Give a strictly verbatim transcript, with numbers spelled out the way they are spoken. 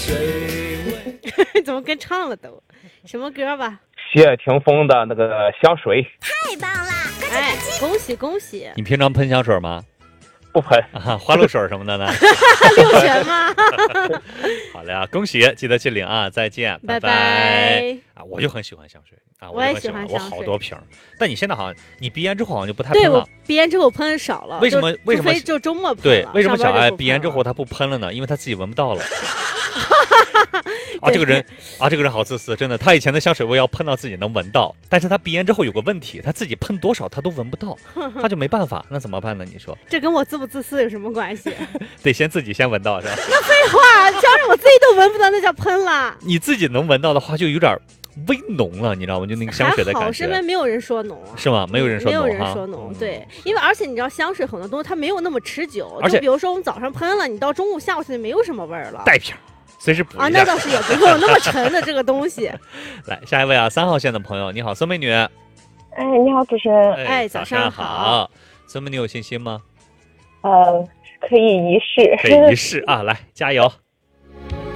怎么跟唱了都？什么歌吧？ 谢霆锋的那个香水。 太棒了！ 哎，恭喜恭喜！ 你平常喷香水吗？ 不喷啊，花露水什么的呢？ 六全吗？ 好了呀，恭喜，记得去领啊！再见， 拜拜拜啊！我就很喜欢香水啊， 我也就很喜我喜欢香水好多瓶儿。但你现在好像你鼻炎之后好像就不太对我喷了。 鼻炎之后喷的少了， 为什么就为什么除非就周末喷对了， 为什么小爱上班就不喷了鼻炎之后他不喷了呢？因为他自己闻不到了。啊，这个人啊，这个人好自私，真的。他以前的香水味要喷到自己能闻到，但是他鼻炎之后有个问题，他自己喷多少他都闻不到，他就没办法。那怎么办呢？你说？ 这跟我自不自私有什么关系？ 得先自己先闻到是吧？ 那废话，要是我自己都闻不到，那叫喷了。 你自己能闻到的话，就有点微浓了，你知道吗？就那个香水的还好， 感觉。 身边没有人说浓啊。 是吗？没有人说浓哈。 没有人说浓，对，因为而且你知道香水很多东西它没有那么持久， 而且就比如说我们早上喷了，你到中午下午就没有什么味儿了。 带瓶，随时补啊， 一下。 那倒是也不会有那么沉的这个东西。 来，下一位啊，三号线的朋友，你好，孙美女。 哎，你好，主持人。 哎早上好。 好孙美女有信心吗？ 呃，可以一试。 可以一试啊，来加油。